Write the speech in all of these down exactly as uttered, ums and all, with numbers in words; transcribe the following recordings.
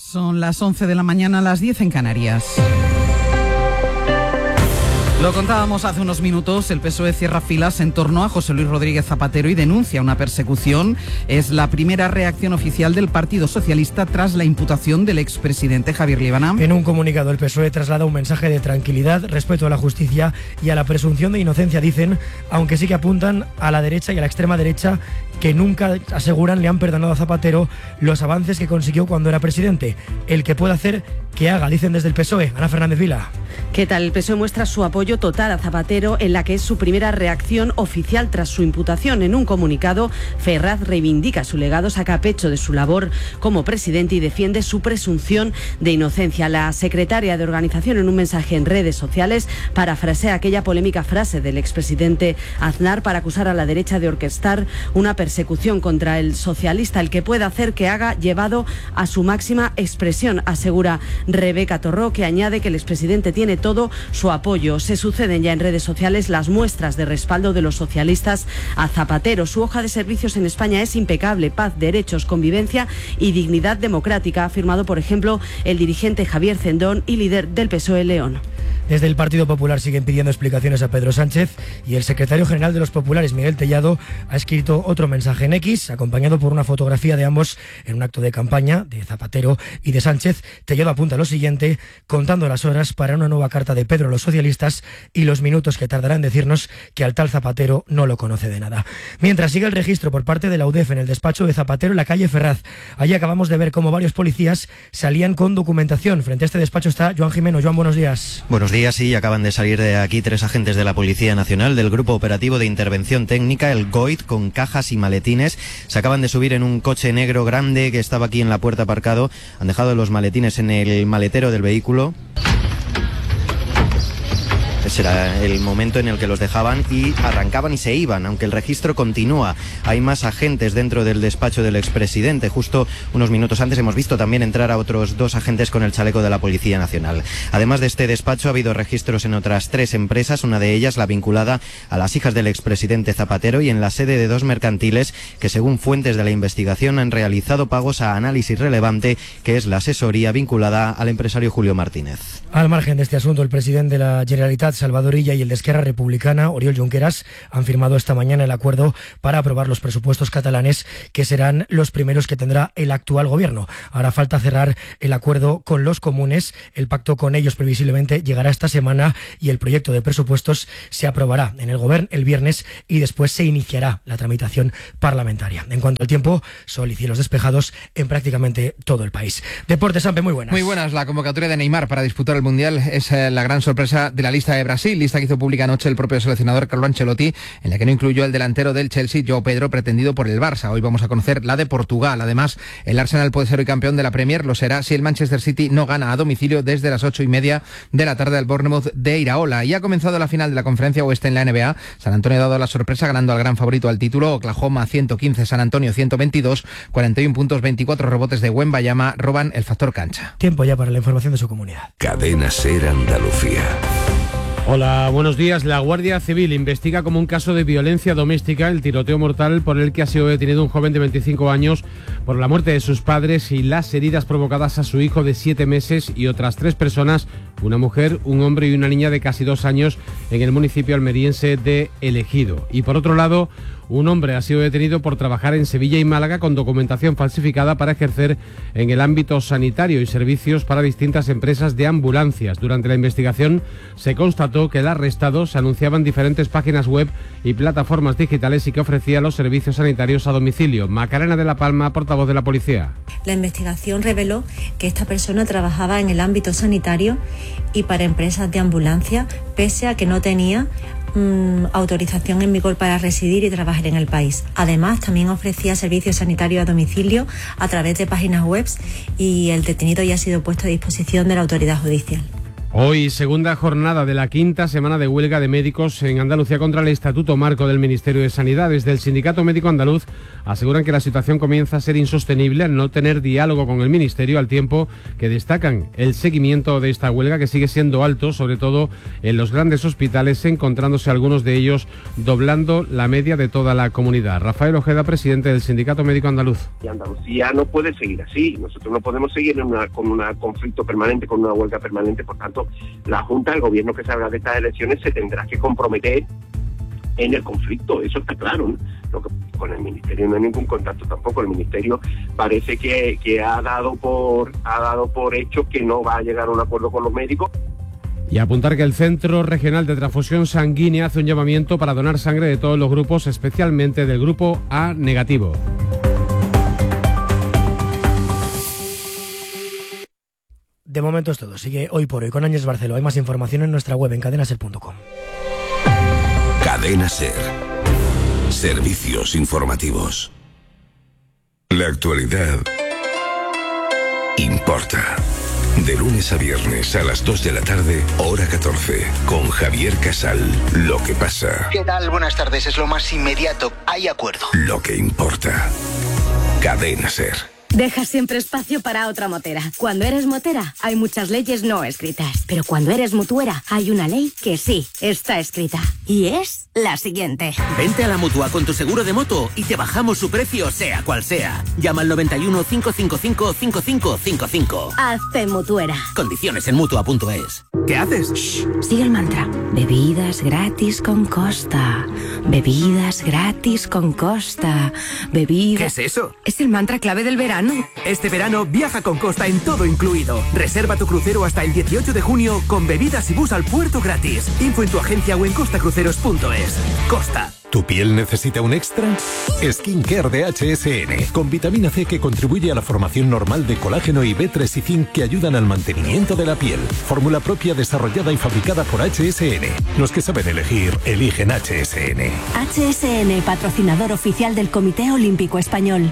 Son las once de la mañana, las diez en Canarias. Lo contábamos hace unos minutos, el P S O E cierra filas en torno a José Luis Rodríguez Zapatero y denuncia una persecución. Es la primera reacción oficial del Partido Socialista tras la imputación del expresidente Javier Líbana. En un comunicado, el P S O E traslada un mensaje de tranquilidad, respeto a la justicia y a la presunción de inocencia, dicen, aunque sí que apuntan a la derecha y a la extrema derecha, que nunca, aseguran, le han perdonado a Zapatero los avances que consiguió cuando era presidente. El que pueda hacer, que haga, dicen desde el P S O E. Ana Fernández Vila. ¿Qué tal? El P S O E muestra su apoyo total a Zapatero en la que es su primera reacción oficial tras su imputación. En un comunicado, Ferraz reivindica su legado, saca pecho de su labor como presidente y defiende su presunción de inocencia. La secretaria de Organización, en un mensaje en redes sociales, parafrasea aquella polémica frase del expresidente Aznar para acusar a la derecha de orquestar una persecución contra el socialista. El que pueda hacer, que haga, llevado a su máxima expresión, asegura Rebeca Torró, que añade que el expresidente tiene todo su apoyo. Se suceden ya en redes sociales las muestras de respaldo de los socialistas a Zapatero. Su hoja de servicios en España es impecable: paz, derechos, convivencia y dignidad democrática, ha afirmado, por ejemplo, el dirigente Javier Cendón y líder del P S O E León. Desde el Partido Popular siguen pidiendo explicaciones a Pedro Sánchez y el secretario general de los populares, Miguel Tellado, ha escrito otro mensaje en X, acompañado por una fotografía de ambos en un acto de campaña de Zapatero y de Sánchez. Tellado apunta lo siguiente, contando las horas para una nueva carta de Pedro a los socialistas y los minutos que tardará en decirnos que al tal Zapatero no lo conoce de nada. Mientras sigue el registro por parte de la U D E F en el despacho de Zapatero en la calle Ferraz. Allí acabamos de ver cómo varios policías salían con documentación. Frente a este despacho está Joan Jimeno. Joan, buenos días. Buenos días. Sí, acaban de salir de aquí tres agentes de la Policía Nacional del Grupo Operativo de Intervención Técnica, el G O I T, con cajas y maletines. Se acaban de subir en un coche negro grande que estaba aquí en la puerta aparcado. Han dejado los maletines en el maletero del vehículo. Ese era el momento en el que los dejaban y arrancaban y se iban, aunque el registro continúa. Hay más agentes dentro del despacho del expresidente. Justo unos minutos antes hemos visto también entrar a otros dos agentes con el chaleco de la Policía Nacional. Además de este despacho, ha habido registros en otras tres empresas, una de ellas la vinculada a las hijas del expresidente Zapatero y en la sede de dos mercantiles que, según fuentes de la investigación, han realizado pagos a Análisis Relevante, que es la asesoría vinculada al empresario Julio Martínez. Al margen de este asunto, el presidente de la Generalitat, Salvador Illa, y el de Esquerra Republicana, Oriol Junqueras, han firmado esta mañana el acuerdo para aprobar los presupuestos catalanes, que serán los primeros que tendrá el actual gobierno. Ahora falta cerrar el acuerdo con los comunes. El pacto con ellos previsiblemente llegará esta semana y el proyecto de presupuestos se aprobará en el Gobierno el viernes y después se iniciará la tramitación parlamentaria. En cuanto al tiempo, sol y cielos despejados en prácticamente todo el país. Deportes, Sampe, muy buenas. Muy buenas. La convocatoria de Neymar para disputar el Mundial es eh, la gran sorpresa de la lista de Brasil, lista que hizo pública anoche el propio seleccionador Carlo Ancelotti, en la que no incluyó el delantero del Chelsea, João Pedro, pretendido por el Barça. Hoy vamos a conocer la de Portugal. Además, el Arsenal puede ser hoy campeón de la Premier, lo será si el Manchester City no gana a domicilio desde las ocho y media de la tarde al Bournemouth de Iraola. Y ha comenzado la final de la Conferencia Oeste en la N B A. San Antonio ha dado la sorpresa ganando al gran favorito al título, Oklahoma ciento quince, San Antonio ciento veintidós, cuarenta y uno puntos, veinticuatro rebotes de Wembanyama roban el factor cancha. Tiempo ya para la información de su comunidad. Cadena SER Andalucía. Hola, buenos días. La Guardia Civil investiga como un caso de violencia doméstica el tiroteo mortal por el que ha sido detenido un joven de veinticinco años por la muerte de sus padres y las heridas provocadas a su hijo de siete meses y otras tres personas, una mujer, un hombre y una niña de casi dos años, en el municipio almeriense de El Ejido. Y por otro lado, un hombre ha sido detenido por trabajar en Sevilla y Málaga con documentación falsificada para ejercer en el ámbito sanitario y servicios para distintas empresas de ambulancias. Durante la investigación se constató que el arrestado se anunciaba en diferentes páginas web y plataformas digitales y que ofrecía los servicios sanitarios a domicilio. Macarena de la Palma, portavoz de la policía. La investigación reveló que esta persona trabajaba en el ámbito sanitario y para empresas de ambulancia, pese a que no tenía autorización en vigor para residir y trabajar en el país. Además, también ofrecía servicios sanitarios a domicilio a través de páginas web y el detenido ya ha sido puesto a disposición de la autoridad judicial. Hoy, segunda jornada de la quinta semana de huelga de médicos en Andalucía contra el Estatuto Marco del Ministerio de Sanidad. Desde el Sindicato Médico Andaluz aseguran que la situación comienza a ser insostenible al no tener diálogo con el Ministerio, al tiempo que destacan el seguimiento de esta huelga, que sigue siendo alto, sobre todo en los grandes hospitales, encontrándose algunos de ellos doblando la media de toda la comunidad. Rafael Ojeda, presidente del Sindicato Médico Andaluz. Y Andalucía no puede seguir así. Nosotros no podemos seguir en una, con un conflicto permanente, con una huelga permanente. Por tanto, la Junta, el gobierno que salga de estas elecciones, se tendrá que comprometer en el conflicto, eso está claro, ¿no? Lo que, con el Ministerio no hay ningún contacto tampoco. El Ministerio parece que, que ha dado por ha dado por hecho que no va a llegar a un acuerdo con los médicos. Y apuntar que el Centro Regional de Transfusión Sanguínea hace un llamamiento para donar sangre de todos los grupos, especialmente del grupo A negativo. De momento es todo. Sigue Hoy por Hoy con Áñez Barceló. Hay más información en nuestra web en cadena ser punto com. Cadena Ser. Servicios informativos. La actualidad importa. De lunes a viernes a las dos de la tarde, hora catorce, con Javier Casal. Lo que pasa. ¿Qué tal? Buenas tardes. Es lo más inmediato. Hay acuerdo. Lo que importa. Cadena Ser. Deja siempre espacio para otra motera. Cuando eres motera, hay muchas leyes no escritas. Pero cuando eres mutuera, hay una ley que sí está escrita. Y es la siguiente. Vente a la Mutua con tu seguro de moto y te bajamos su precio, sea cual sea. Llama al noventa y uno, cinco cinco cinco, cinco cinco cinco cinco. Hazte mutuera. Condiciones en Mutua punto es. ¿Qué haces? Shh, sigue el mantra. Bebidas gratis con Costa. Bebidas gratis con Costa. Bebidas... ¿Qué es eso? Es el mantra clave del verano. Este verano viaja con Costa en todo incluido. Reserva tu crucero hasta el dieciocho de junio con bebidas y bus al puerto gratis. Info en tu agencia o en costa cruceros punto es. Costa. ¿Tu piel necesita un extra? Skincare de H S N, con vitamina C que contribuye a la formación normal de colágeno y B tres y zinc que ayudan al mantenimiento de la piel. Fórmula propia desarrollada y fabricada por H S N. Los que saben elegir, eligen H S N. H S N, patrocinador oficial del Comité Olímpico Español.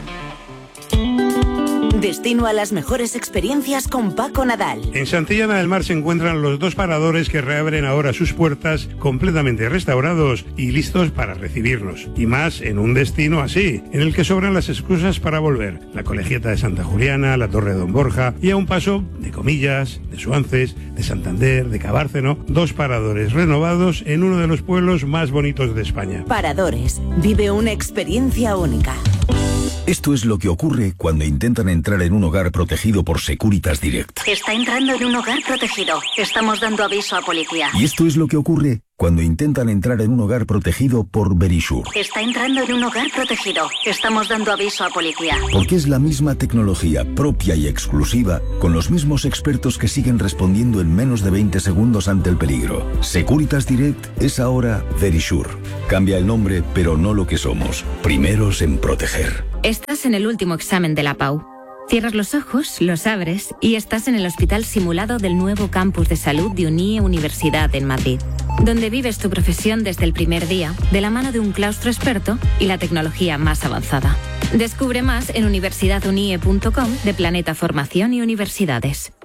Destino a las mejores experiencias con Paco Nadal. En Santillana del Mar se encuentran los dos paradores que reabren ahora sus puertas completamente restaurados y listos para recibirnos. Y más en un destino así, en el que sobran las excusas para volver. La Colegiata de Santa Juliana, la Torre de Don Borja y a un paso de Comillas, de Suances, de Santander, de Cabárceno. Dos paradores renovados en uno de los pueblos más bonitos de España. Paradores. Vive una experiencia única. Esto es lo que ocurre cuando intentan entrar en un hogar protegido por Securitas Direct. Está entrando en un hogar protegido. Estamos dando aviso a policía. Y esto es lo que ocurre cuando intentan entrar en un hogar protegido por Verisure. Está entrando en un hogar protegido. Estamos dando aviso a policía. Porque es la misma tecnología propia y exclusiva, con los mismos expertos que siguen respondiendo en menos de veinte segundos ante el peligro. Securitas Direct es ahora Verisure. Cambia el nombre, pero no lo que somos. Primeros en proteger. Estás en el último examen de la P A U. Cierras los ojos, los abres y estás en el hospital simulado del nuevo campus de salud de UNIE Universidad en Madrid, donde vives tu profesión desde el primer día, de la mano de un claustro experto y la tecnología más avanzada. Descubre más en universidad unie punto com de Planeta Formación y Universidades.